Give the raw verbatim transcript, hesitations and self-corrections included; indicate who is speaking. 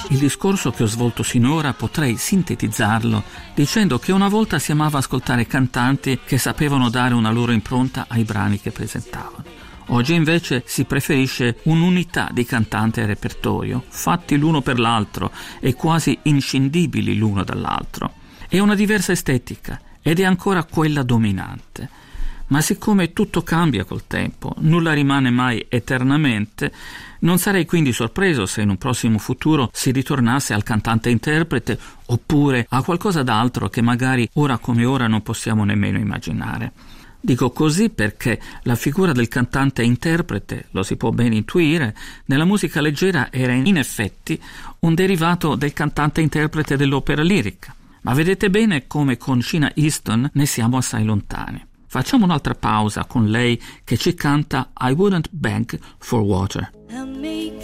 Speaker 1: Il discorso che ho svolto sinora potrei sintetizzarlo dicendo che una volta si amava ascoltare cantanti che sapevano dare una loro impronta ai brani che presentavano. Oggi invece si preferisce un'unità di cantante e repertorio, fatti l'uno per l'altro e quasi inscindibili l'uno dall'altro. È una diversa estetica ed è ancora quella dominante. Ma siccome tutto cambia col tempo, nulla rimane mai eternamente, non sarei quindi sorpreso se in un prossimo futuro si ritornasse al cantante-interprete oppure a qualcosa d'altro che magari ora come ora non possiamo nemmeno immaginare. Dico così perché la figura del cantante-interprete, lo si può ben intuire, nella musica leggera era in effetti un derivato del cantante-interprete dell'opera lirica. Ma vedete bene come con Sheena Easton ne siamo assai lontani. Facciamo un'altra pausa con lei che ci canta I Wouldn't Beg for Water.